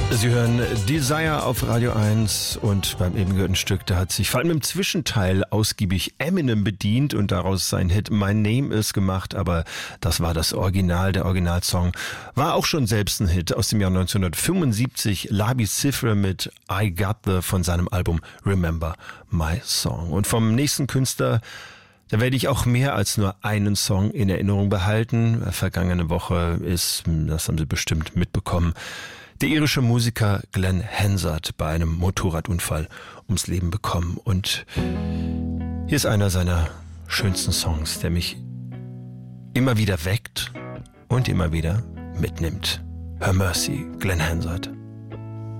Sie hören Desire auf Radio 1 und beim eben gehörten Stück, da hat sich vor allem im Zwischenteil ausgiebig Eminem bedient und daraus sein Hit My Name Is gemacht, aber das war das Original, der Originalsong war auch schon selbst ein Hit aus dem Jahr 1975, Labi Siffre mit I Got The von seinem Album Remember My Song. Und vom nächsten Künstler, da werde ich auch mehr als nur einen Song in Erinnerung behalten. Vergangene Woche ist, das haben Sie bestimmt mitbekommen, der irische Musiker Glenn Hansard bei einem Motorradunfall ums Leben bekommen. Und hier ist einer seiner schönsten Songs, der mich immer wieder weckt und immer wieder mitnimmt. Her Mercy, Glenn Hansard.